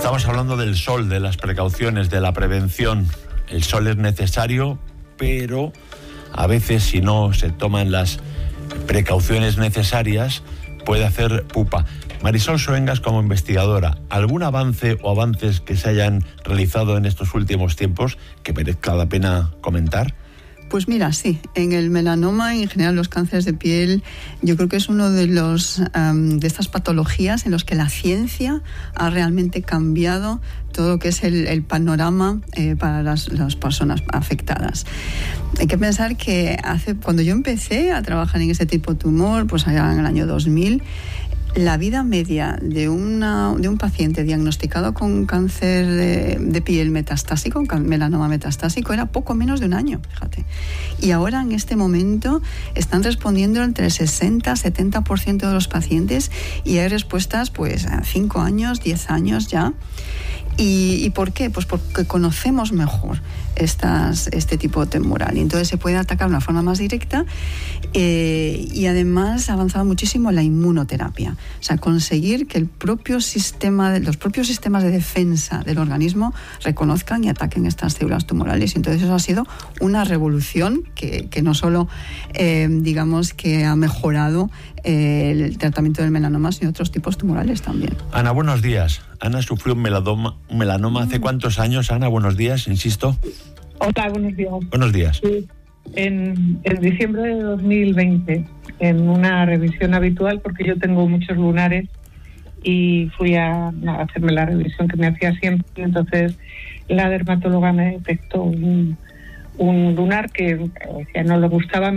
Estamos hablando del sol, de las precauciones, de la prevención. El sol es necesario, pero a veces si no se toman las precauciones necesarias puede hacer pupa. Marisol Soengas, como investigadora, ¿algún avance o avances que se hayan realizado en estos últimos tiempos que merezca la pena comentar? Pues mira, sí, en el melanoma, en general los cánceres de piel, yo creo que es uno de de estas patologías en los que la ciencia ha realmente cambiado todo lo que es el panorama para las personas afectadas. Hay que pensar que cuando yo empecé a trabajar en ese tipo de tumor, pues allá en el año 2000, la vida media de un paciente diagnosticado con cáncer de piel metastásico, melanoma metastásico, era poco menos de un año, fíjate. Y ahora, en este momento, están respondiendo entre el 60-70% de los pacientes y hay respuestas pues a 5 años, 10 años ya. ¿Y por qué? Pues porque conocemos mejor este tipo tumoral y entonces se puede atacar de una forma más directa y además ha avanzado muchísimo la inmunoterapia, o sea, conseguir que los propios sistemas de defensa del organismo reconozcan y ataquen estas células tumorales. Entonces eso ha sido una revolución que no solo digamos que ha mejorado el tratamiento del melanoma, sino otros tipos tumorales también. Ana, buenos días. Ana sufrió un melanoma hace ¿cuántos años? Ana, buenos días, insisto. Hola, buenos días. Buenos días. Sí, en diciembre de 2020, en una revisión habitual, porque yo tengo muchos lunares y fui a hacerme la revisión que me hacía siempre, entonces la dermatóloga me detectó un lunar que no le gustaba.